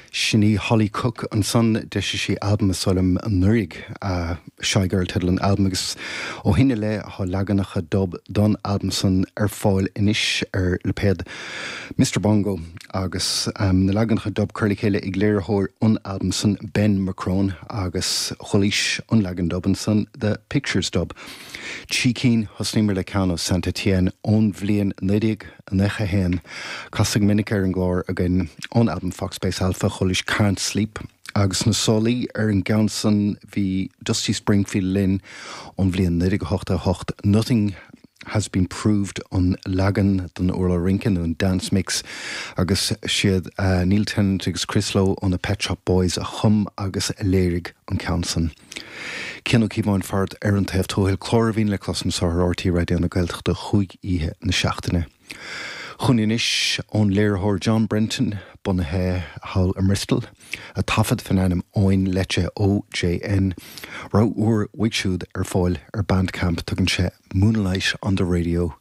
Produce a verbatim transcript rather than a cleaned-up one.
Sinní Holly Cook an son de sé album solim an nurig a Shygirl title an album agus ó hinne le ha laganacha dub don album son ar fáil inis ar lepéad mister Bongo agus um, na laganacha dub curly chéile ag léirthóir an album son Ben Macron agus cholís an lagan dub son The Pictures dub. Chikeen hosnímar le Cano Santa Etienne ón bhliain nidig necha hen casig minic ar an glór again on album Foxbase Alpha cholis Can't Sleep agus na solaí ar an gansan hí Dusty Springfield Lynn on bhliain nidig hochta hocht. Nothing has been proved on Lagan don Orla Rinkin and Dance Mix agus siad uh, Neil Tennant agus Chris Lowe on the Pet Shop Boys a hum agus lérig on Counson. Cinnú cíbáin fard ar an taobh tóil chlóirhín le clasam sa R T radio na gailteach de chuig ihe na seachtaine. Chuninis ón léirthóir John Brenton bunathe hall a Bristol a tafad fananam oin leche O J N rá uair wigsúd ar fáil ar Bandcamp tugann sé Moonlight on the Radio